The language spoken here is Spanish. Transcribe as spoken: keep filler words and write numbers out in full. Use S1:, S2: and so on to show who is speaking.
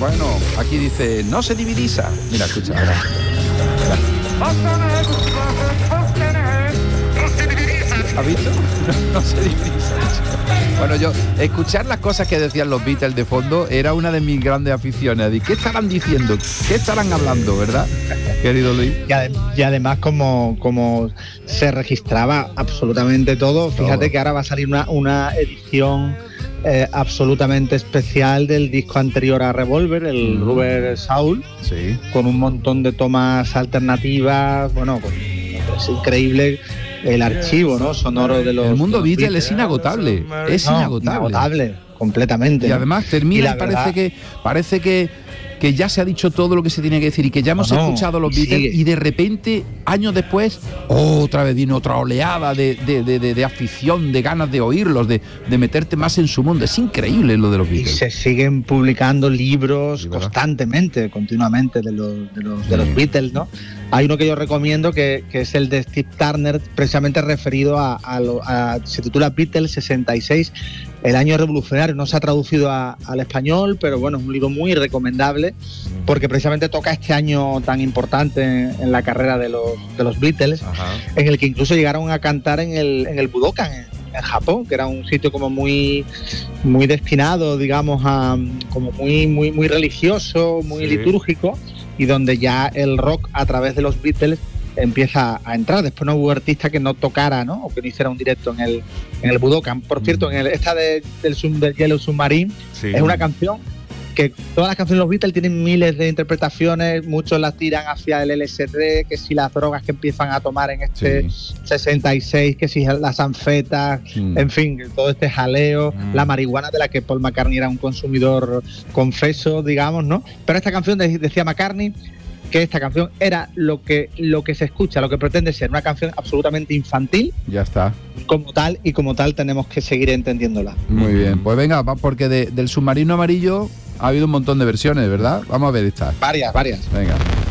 S1: Bueno, aquí dice, no se divisa. Mira, escucha. Mira, mira. ¿Has visto? No, no se divisa. Bueno, yo, escuchar las cosas que decían los Beatles de fondo era una de mis grandes aficiones. ¿Qué estarán diciendo? ¿Qué estarán hablando, verdad, querido Luis?
S2: Y, ad- y además, como, como se registraba absolutamente todo, fíjate
S1: Todo.
S2: que ahora va a salir una, una edición eh, absolutamente especial del disco anterior a Revolver, el
S1: Mm.
S2: Rubber Soul,
S1: Sí.
S2: con un montón de tomas alternativas. Bueno, con- es increíble el archivo, ¿no?, sonoro de los...
S1: El mundo
S2: de los
S1: Beatles es inagotable. Es
S2: No,
S1: inagotable.
S2: inagotable, completamente.
S1: Y
S2: ¿no?
S1: además
S2: Y
S1: termina y,
S2: la
S1: parece
S2: verdad-
S1: que parece que que ya se ha dicho todo lo que se tiene que decir y que ya hemos
S2: No, no,
S1: escuchado a los
S2: y
S1: Beatles
S2: sigue.
S1: y de repente, años después, otra vez viene otra oleada de, de, de, de, de afición, de ganas de oírlos, de, de meterte más en su mundo. Es increíble lo de los
S2: Y
S1: Beatles.
S2: se siguen publicando libros
S1: Sí, ¿verdad?
S2: constantemente, continuamente, de los, de los, de los
S1: Mm.
S2: Beatles, ¿no? Hay uno que yo recomiendo que, que es el de Steve Turner, precisamente referido a, a, lo- a- se titula Beatles sesenta y seis, el año revolucionario. No se ha traducido a- al español, pero bueno, es un libro muy recomendable porque precisamente toca este año tan importante en, en la carrera de los, de los Beatles,
S1: Ajá.
S2: en el que incluso llegaron a cantar en el, en el Budokan, en, en Japón, que era un sitio como muy, muy destinado, digamos, a como muy, muy, muy religioso, muy
S1: Sí.
S2: litúrgico, y donde ya el rock a través de los Beatles empieza a entrar. Después no hubo artista que no tocara, ¿no?, o que no hiciera un directo en el, en el Budokan. Por cierto, en el, esta de, del, Sub- del Yellow Submarine
S1: Sí.
S2: es una canción que todas las canciones de los Beatles tienen miles de interpretaciones, muchos las tiran hacia el L S D, que si las drogas que empiezan a tomar en este
S1: Sí.
S2: sesenta y seis, que si las anfetas,
S1: Mm.
S2: en fin, todo este jaleo,
S1: Mm.
S2: la marihuana de la que Paul McCartney era un consumidor confeso, digamos, ¿no? Pero esta canción de- decía McCartney que esta canción era lo que, lo que se escucha, lo que pretende ser una canción absolutamente infantil
S1: Ya está.
S2: como tal, y como tal tenemos que seguir entendiéndola.
S1: Muy bien. Pues venga, va, porque de- del submarino amarillo ha habido un montón de versiones, ¿verdad? Vamos a ver esta.
S2: Varias, varias.
S1: Venga.